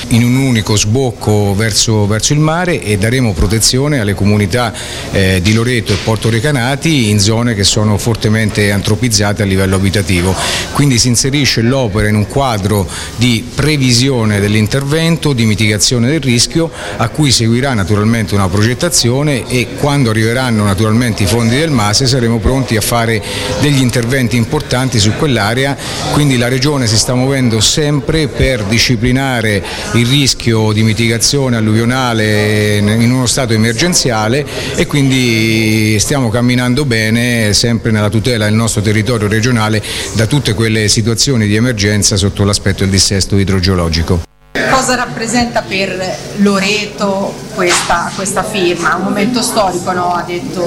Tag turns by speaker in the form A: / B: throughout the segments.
A: in un unico sbocco verso il mare, e daremo protezione alle comunità di Loreto e Porto Recanati in zone che sono fortemente antropizzate a livello abitativo. Quindi si inserisce l'opera in un quadro di previsione dell'intervento, di mitigazione del rischio, a cui seguirà naturalmente una progettazione, e quando arriveranno naturalmente i fondi del MASE saremo pronti a fare degli interventi importanti su quell'area. Quindi la Regione si sta muovendo sempre per disciplinare il rischio di mitigazione alluvionale in uno stato emergenziale, e quindi stiamo camminando bene, sempre nella tutela del nostro territorio regionale da tutte quelle situazioni di emergenza sotto l'aspetto del dissesto idrogeologico.
B: Cosa rappresenta per Loreto questa firma? Un momento storico, no? Ha detto.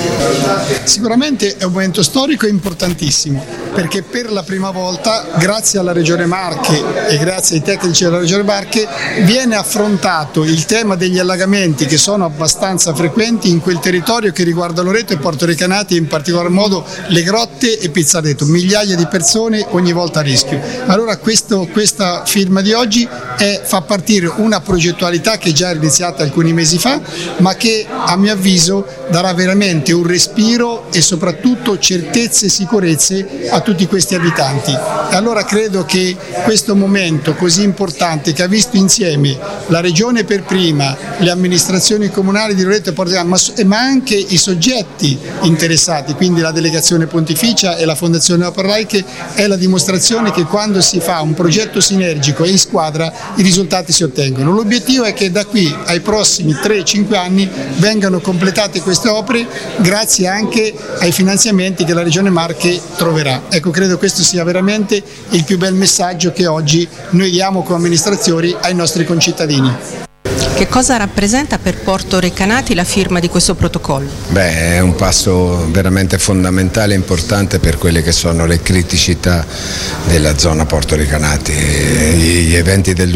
C: Sicuramente è un momento storico importantissimo, perché per la prima volta, grazie alla Regione Marche e grazie ai tecnici della Regione Marche, viene affrontato il tema degli allagamenti, che sono abbastanza frequenti in quel territorio che riguarda Loreto e Porto Recanati, e in particolar modo le grotte e Pizzareto, migliaia di persone ogni volta a rischio. Allora questa firma di oggi fa partire una progettualità che già è iniziata alcuni mesi fa, ma che a mio avviso darà veramente un respiro e soprattutto certezze e sicurezze a tutti questi abitanti. E allora credo che questo momento così importante, che ha visto insieme la Regione per prima, le amministrazioni comunali di Loreto e Porto Recanati, ma anche i soggetti interessati, quindi la delegazione pontificia e la Fondazione Opere Laiche, è la dimostrazione che quando si fa un progetto sinergico e in squadra i risultati si ottengono. L'obiettivo è che da qui ai prossimi 3-5 anni vengano completate queste opere, grazie anche ai finanziamenti che la Regione Marche troverà. Ecco, credo questo sia veramente il più bel messaggio che oggi noi diamo come amministratori ai nostri concittadini.
B: Che cosa rappresenta per Porto Recanati la firma di questo protocollo?
D: È un passo veramente fondamentale e importante per quelle che sono le criticità della zona Porto Recanati. Gli eventi del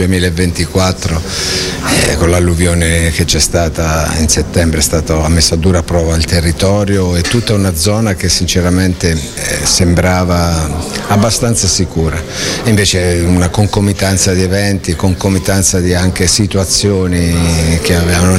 D: 2024, con l'alluvione che c'è stata in settembre, ha messo a dura prova il territorio e tutta una zona che sinceramente sembrava abbastanza sicura. Invece una concomitanza di eventi, concomitanza di anche situazioni che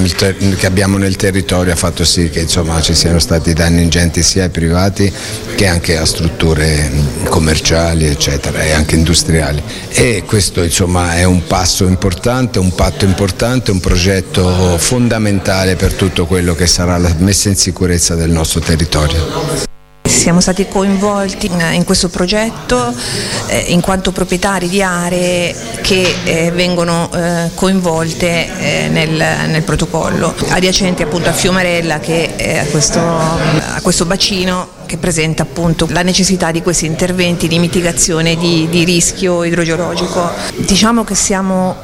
D: abbiamo nel territorio ha fatto sì che ci siano stati danni ingenti sia ai privati che anche a strutture commerciali eccetera, e anche industriali, e questo è un passo importante, un patto importante, un progetto fondamentale per tutto quello che sarà la messa in sicurezza del nostro territorio.
E: Siamo stati coinvolti in questo progetto in quanto proprietari di aree che vengono coinvolte nel protocollo, adiacenti appunto a Fiumarella, che a questo bacino che presenta appunto la necessità di questi interventi di mitigazione di rischio idrogeologico. Diciamo che siamo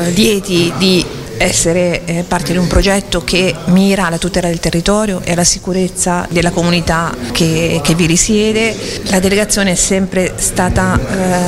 E: lieti di essere parte di un progetto che mira alla tutela del territorio e alla sicurezza della comunità che vi risiede. La delegazione è sempre stata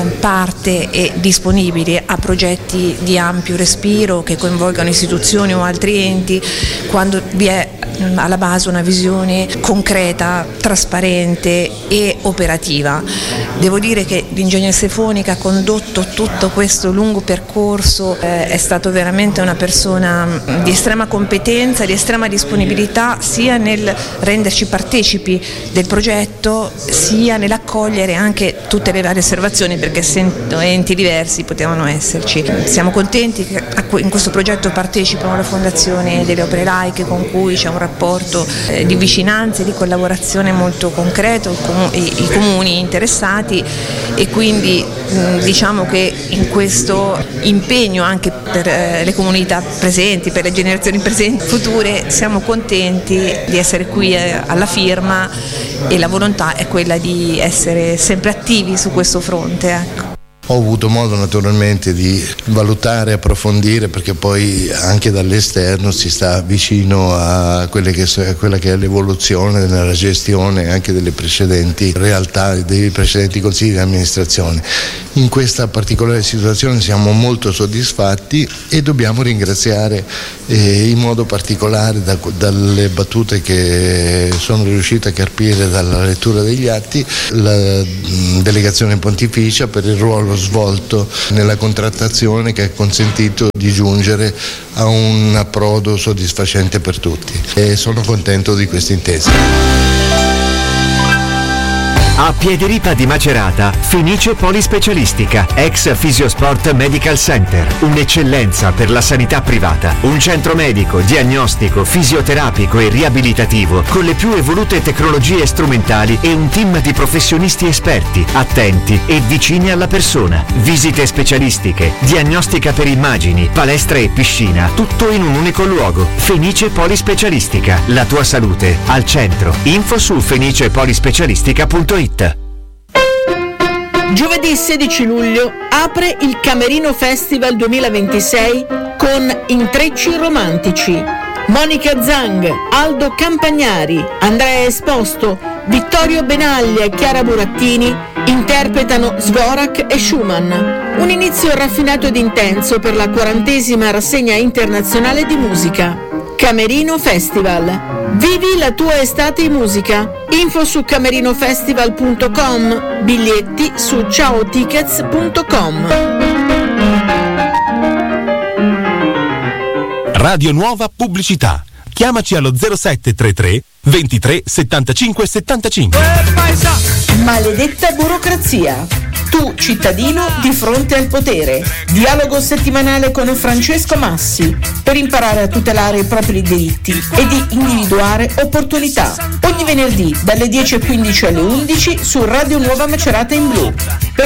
E: parte e disponibile a progetti di ampio respiro che coinvolgano istituzioni o altri enti quando vi è alla base una visione concreta, trasparente e operativa. Devo dire che l'ingegner Stefoni, che ha condotto tutto questo lungo percorso, è stato veramente una persona di estrema competenza, di estrema disponibilità, sia nel renderci partecipi del progetto, sia nell'accogliere anche tutte le varie osservazioni, perché essendo enti diversi potevano esserci. Siamo contenti che in questo progetto partecipano la Fondazione delle Opere Laiche, con cui c'è un rapporto di vicinanza e di collaborazione molto concreto, i comuni interessati, e quindi diciamo che in questo impegno anche per le comunità presenti, per le generazioni presenti e future, siamo contenti di essere qui alla firma, e la volontà è quella di essere sempre attivi su questo fronte. Ecco.
F: Ho avuto modo naturalmente di valutare, approfondire, perché poi anche dall'esterno si sta vicino a quella che è l'evoluzione nella gestione anche delle precedenti realtà, dei precedenti consigli di amministrazione. In questa particolare situazione siamo molto soddisfatti e dobbiamo ringraziare in modo particolare dalle battute che sono riuscito a carpire dalla lettura degli atti la delegazione pontificia per il ruolo lo svolto nella contrattazione che ha consentito di giungere a un approdo soddisfacente per tutti e sono contento di questa intesa.
G: A Piediripa di Macerata, Fenice Polispecialistica, ex Fisiosport Medical Center, un'eccellenza per la sanità privata, un centro medico, diagnostico, fisioterapico e riabilitativo con le più evolute tecnologie strumentali e un team di professionisti esperti, attenti e vicini alla persona. Visite specialistiche, diagnostica per immagini, palestra e piscina, tutto in un unico luogo. Fenice Polispecialistica, la tua salute al centro. Info su fenicepolispecialistica.it.
H: Giovedì 16 luglio apre il Camerino Festival 2026 con Intrecci Romantici. Monica Zang, Aldo Campagnari, Andrea Esposto, Vittorio Benaglia e Chiara Burattini interpretano Dvorak e Schumann. Un inizio raffinato ed intenso per la 40ª rassegna internazionale di musica. Camerino Festival. Vivi la tua estate in musica. Info su camerinofestival.com. Biglietti su ciaotickets.com.
I: Radio Nuova Pubblicità. Chiamaci allo 0733 23 75 75.
H: Maledetta burocrazia. Tu, cittadino, di fronte al potere. Dialogo settimanale con Francesco Massi per imparare a tutelare i propri diritti e di individuare opportunità. Ogni venerdì dalle 10:15 alle 11 su Radio Nuova Macerata in Blu.